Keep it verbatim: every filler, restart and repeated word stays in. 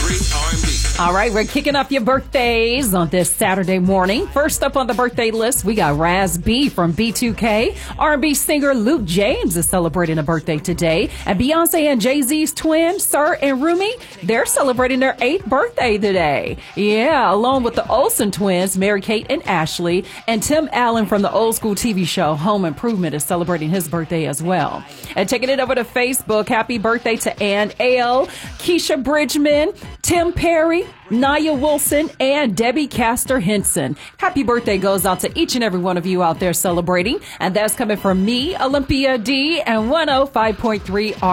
three R and B. All right, we're kicking off your birthdays on this Saturday morning. First up on the birthday list, we got Raz B from B two K. R and B singer Luke James is celebrating a birthday today. And Beyonce and Jay-Z's twin, Sir and Rumi, they're celebrating their eighth birthday today. Yeah, along with the Olsen twins, Mary-Kate and Ashley. And Tim Allen from the old school T V show Home Improvement is celebrating his birthday as well. And taking it over to Facebook, happy birthday to Ann L, Keisha Bridgman, Tim Perry, Naya Wilson, and Debbie Castor Henson. Happy birthday goes out to each and every one of you out there celebrating. And that's coming from me, Olympia D, and one oh five point three R.